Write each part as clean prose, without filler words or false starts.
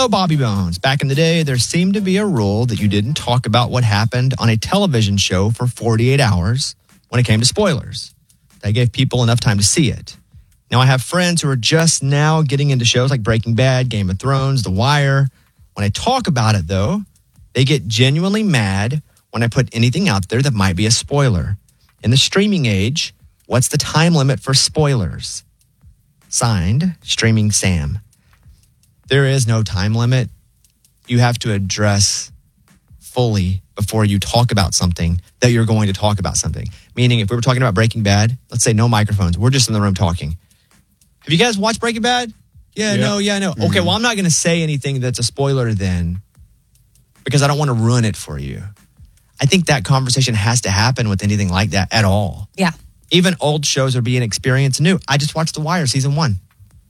So, Bobby Bones, back in the day, there seemed to be a rule that you didn't talk about what happened on a television show for 48 hours when it came to spoilers. That gave people enough time to see it. Now, I have friends who are just now getting into shows like Breaking Bad, Game of Thrones, The Wire. When I talk about it, though, they get genuinely mad when I put anything out there that might be a spoiler. In the streaming age, what's the time limit for spoilers? Signed, Streaming Sam. There is no time limit. You have to address fully before you talk about something that you're going to talk about something. Meaning, if we were talking about Breaking Bad, let's say no microphones. We're just in the room talking. Have you guys watched Breaking Bad? Yeah. No. Mm-hmm. Okay, well, I'm not going to say anything that's a spoiler then because I don't want to ruin it for you. I think that conversation has to happen with anything like that at all. Yeah. Even old shows are being experienced new. I just watched The Wire season 1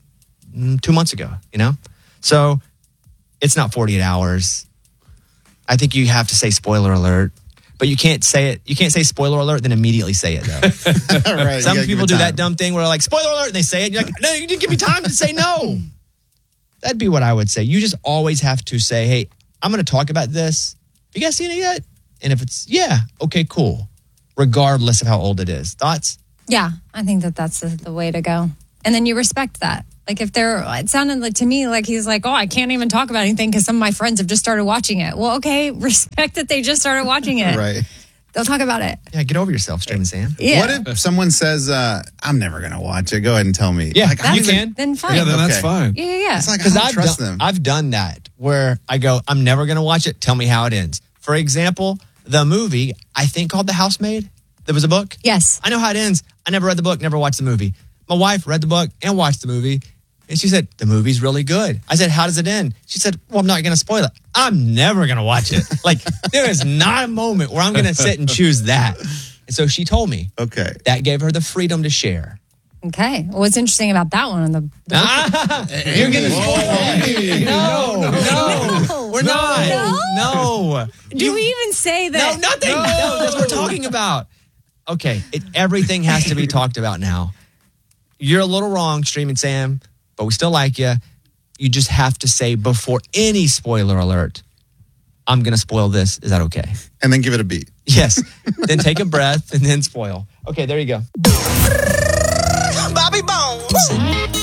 2 months ago, So it's not 48 hours. I think you have to say spoiler alert, but you can't say it. You can't say spoiler alert, then immediately say it, though. Right, Some people do that dumb thing where they're like, spoiler alert, and they say it. And you're like, no, you didn't give me time to say no. That'd be what I would say. You just always have to say, hey, I'm going to talk about this. Have you guys seen it yet? And if it's, yeah, okay, cool. Regardless of how old it is. Thoughts? Yeah, I think that's the way to go. And then you respect that. Like it sounded like to me like he's like, oh, I can't even talk about anything because some of my friends have just started watching it. Well, okay, respect that they just started watching it. Right. They'll talk about it. Yeah, get over yourself, Streaming Sam. Yeah. What if someone says, I'm never going to watch it? Go ahead and tell me. Yeah, like, you can. Then fine. Yeah, then that's fine. Yeah. It's like, I don't trust them. I've done that where I go, I'm never going to watch it. Tell me how it ends. For example, the movie, I think called The Housemaid. There was a book. Yes. I know how it ends. I never read the book, never watched the movie. My wife read the book and watched the movie. And she said, the movie's really good. I said, how does it end? She said, well, I'm not going to spoil it. I'm never going to watch it. Like, there is not a moment where I'm going to sit and choose that. And so she told me. Okay. That gave her the freedom to share. Okay. Well, what's interesting about that one? You're going to spoil it. No. We're not. No. Do we even say that? No, nothing. No, that's what we're talking about. Okay. Everything has to be talked about now. You're a little wrong, Streaming Sam, but we still like you. You just have to say before any spoiler alert, I'm going to spoil this. Is that okay? And then give it a beat. Yes. Then take a breath and then spoil. Okay, there you go. Bobby Bones.